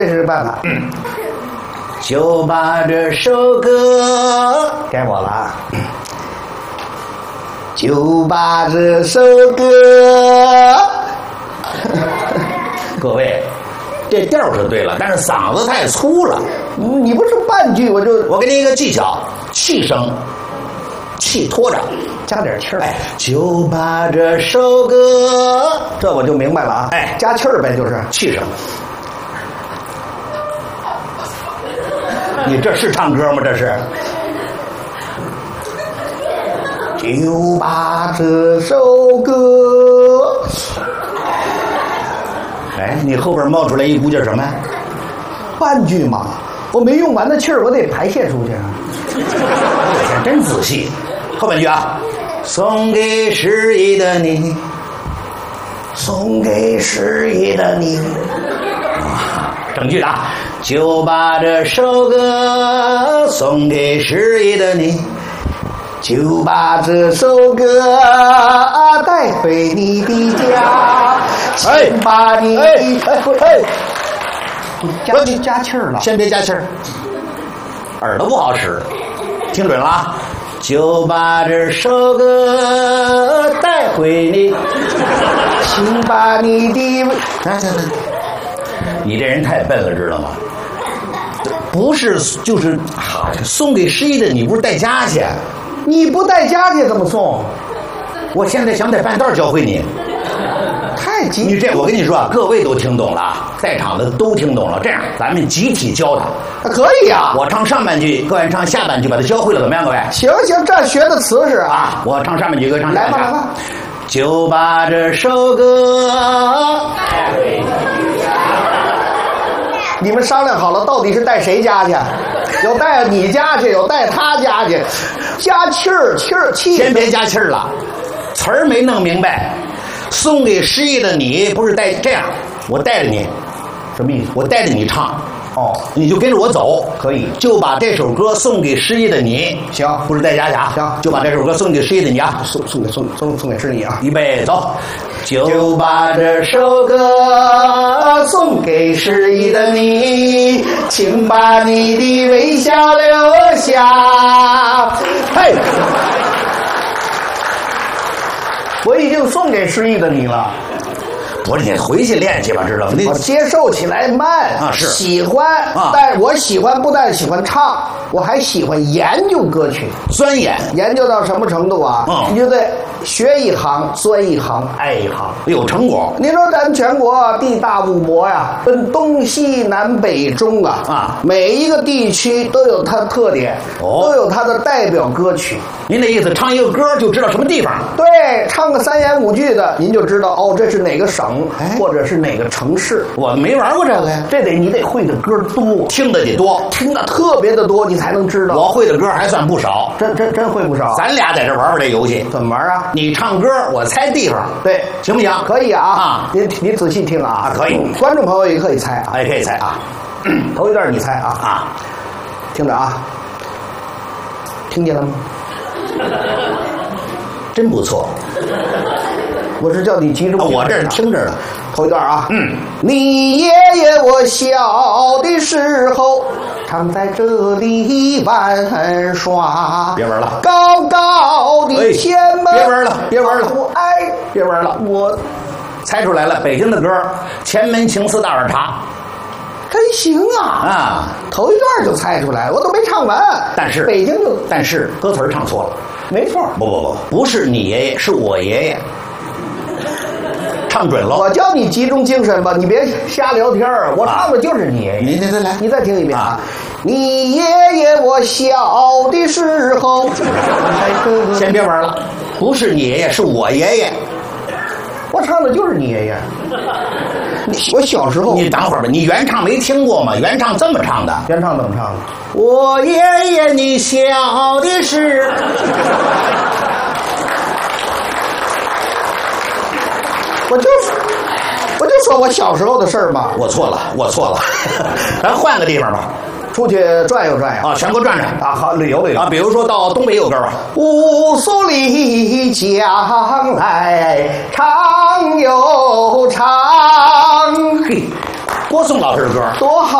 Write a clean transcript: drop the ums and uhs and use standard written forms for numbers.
这是办法。 就把这首歌该我了啊。 就把这首歌，各位，这调是对了，但是嗓子太粗了。 你不是半句我给你一个技巧，气声，气拖着， 加点气儿。 哎，就把这首歌， 这我就明白了啊。 哎， 加气儿呗，就是气声。你这是唱歌吗？这是。 就把这首歌， 哎，你后边冒出来一股劲什么？ 半句嘛，我没用完的气儿，我得排泄出去啊。 我天，真仔细。后半句啊，送给失意的你， 送给失意的你。 整句的啊，就把这首歌送给失意的你。 就把这首歌带回你的家，请把你你加气儿了， 先别加气儿，耳朵不好使，听准了啊！就把这首歌带回你， 请把你的你这人太笨了，知道吗？不是，就是送给失意的你，不是带家去。 你不带家去怎么送？ 我现在想在半道教会你， 太急。 你这我跟你说啊，各位都听懂了，在场的都听懂了。这样，咱们集体教他。 可以啊， 我唱上半句，各位唱下半句，把它教会了，怎么样？各位？ 行，这学的词是啊， 我唱上半句，各位唱下半句。 来吧。 就把这首歌。 你们商量好了，到底是带谁家去？有带你家去，有带他家去。加气儿，气。 先别加气儿了，词儿没弄明白。送给失意的你，不是带这样，我带着你， 什么意思？ 我带着你唱。 哦， 你就跟着我走， 可以。 就把这首歌送给失意的你。 行， 不是带家去啊。 行， 就把这首歌送给失意的你啊。 送给失意啊。 预备走。就把这首歌送给失意的你，请把你的微笑留下。 嘿，我已经送给失意的你了。 不是，你回去练去吧，知道吗？ 我接受起来慢啊，是喜欢啊， 但我喜欢不但喜欢唱，我还喜欢研究歌曲， 钻研究到什么程度啊？你就得学一行，钻一行，爱一行， 有成果。 你说咱全国地大物博呀，分东西南北中啊，每一个地区都有它的特点，都有它的代表歌曲。 您的意思，唱一个歌就知道什么地方？ 对，唱个3言5句的，您就知道哦，这是哪个省，或者是哪个城市。 我没玩过这个呀， 你得会的歌多， 听的得多， 听的特别的多，你才能知道。 我会的歌还算不少， 真会不少。 咱俩在这玩这游戏， 怎么玩啊？ 你唱歌，我猜地方， 对， 行不行？ 可以啊。你仔细听啊， 可以。 观众朋友也可以猜啊， 也可以猜啊。 头一段你猜啊，听着啊，听见了吗？ 真不错， 我是叫你集中。 我这儿听着呢。 头一段啊，你爷爷我小的时候常在这里玩耍。 别玩了， 高高的前门。 别玩了，别玩了， 哎， 别玩了，我猜出来了，北京的歌《前门情思大碗茶》。 真行啊！头一段就猜出来，我都没唱完。 但是北京就， 但是歌词唱错了。 没错， 不是你爷爷，是我爷爷。唱准了。 我教你集中精神吧，你别瞎聊天儿。我唱的就是你爷爷。 你再来， 你再听一遍啊！你爷爷我小的时候， 先别玩了，不是你爷爷，是我爷爷。 我唱的就是你爷爷。我小时候， 你等会儿吧，你原唱没听过吗？原唱这么唱的。 原唱怎么唱的？ 我爷爷你小的时候。 我就说我小时候的事儿嘛。 我错了，咱换个地方吧， 出去转悠转悠啊，全国转转啊，好旅游啊，比如说到东北有歌吧， 乌苏里江来长又长，嘿， 郭松老师的歌。 多好。